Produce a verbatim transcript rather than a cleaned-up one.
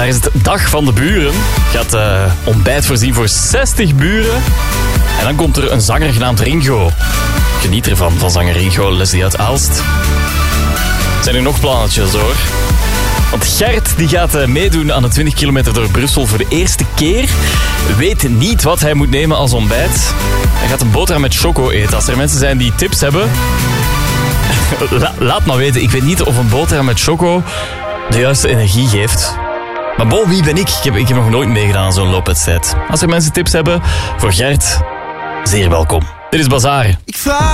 Daar is het Dag van de Buren. Gaat uh, ontbijt voorzien voor zestig buren. En dan komt er een zanger genaamd Ringo. Geniet ervan, van zanger Ringo, Leslie uit Aalst. Zijn er nog plannetjes hoor. Want Gert die gaat uh, meedoen aan de twintig kilometer door Brussel voor de eerste keer. Weet niet wat hij moet nemen als ontbijt. Hij gaat een boterham met choco eten. Als er mensen zijn die tips hebben... La, laat maar weten. Ik weet niet of een boterham met choco de juiste energie geeft. Maar bon, wie ben ik? Ik heb, ik heb nog nooit meegedaan aan zo'n loopwedstrijd. Als er mensen tips hebben voor Gert, zeer welkom. Dit is Bazaar. Ik vraag...